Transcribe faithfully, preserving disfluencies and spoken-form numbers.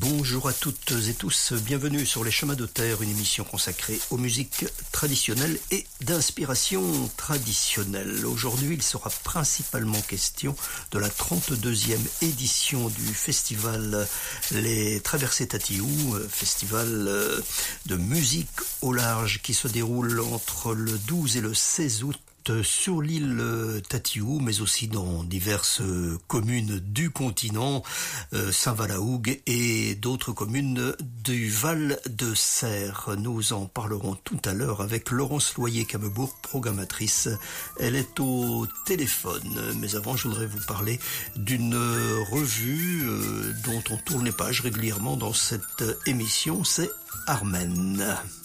Bonjour à toutes et tous, bienvenue sur Les Chemins de Terre, une émission consacrée aux musiques traditionnelles et d'inspiration traditionnelle. Aujourd'hui, il sera principalement question de la trente-deuxième édition du festival Les Traversées Tatiou, festival de musique au large qui se déroule entre le douze et le seize août sur l'île Tatiou, mais aussi dans diverses communes du continent, euh, Saint-Valahougue et d'autres communes du Val de Serre. Nous en parlerons tout à l'heure avec Laurence Loyer-Camebourg, programmatrice. Elle est au téléphone. Mais avant, je voudrais vous parler d'une revue euh, dont on tourne les pages régulièrement dans cette émission, c'est Armen.